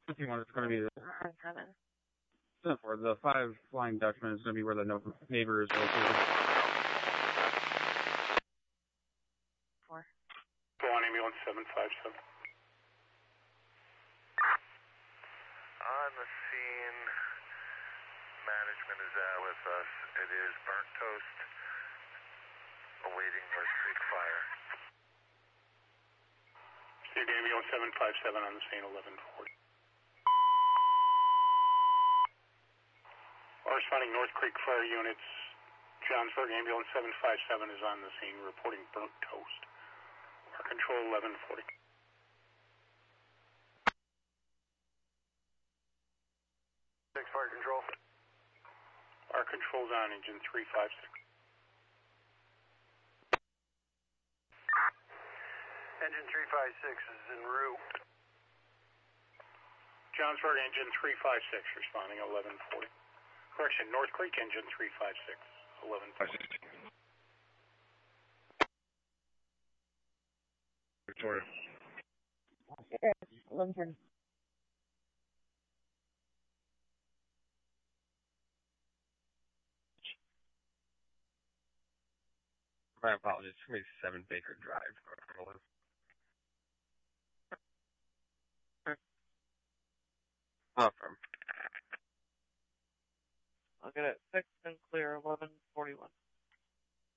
51 is going to be On 7. for the 5 Flying Dutchman is going to be where the neighbor is located. 4. Go on, ambulance 757. On the scene, management is out with us. It is Burnt Toast, awaiting North Creek fire. Steve ambulance 757 on the scene, 1140. Our responding North Creek fire units, Johnsburg ambulance 757 is on the scene, reporting burnt toast. Our control 1140. Fire control. Our control's on engine 356. Engine 356 is en route. Johnsburg engine 356 responding 1140. Correction, North Creek engine 356, 1140. Victoria. 11:30. My apologies. 27 Baker Drive. Affirm. I'll get it fixed and clear 11:41.